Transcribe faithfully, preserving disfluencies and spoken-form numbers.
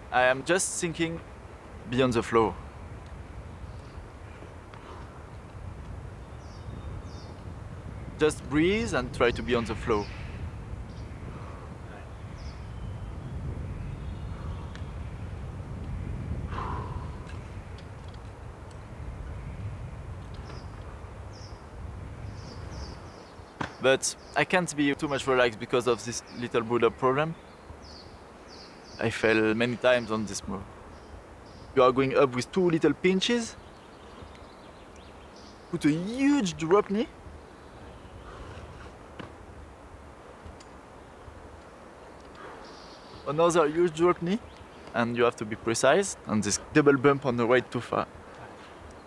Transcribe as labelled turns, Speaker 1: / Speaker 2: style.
Speaker 1: I am just sinking beyond the flow. Just breathe and try to be on the flow. But I can't be too much relaxed because of this little Buddha problem. I fell many times on this move. You are going up with two little pinches. Put a huge drop knee. Another huge drop knee. And you have to be precise. And this double bump on the right too far.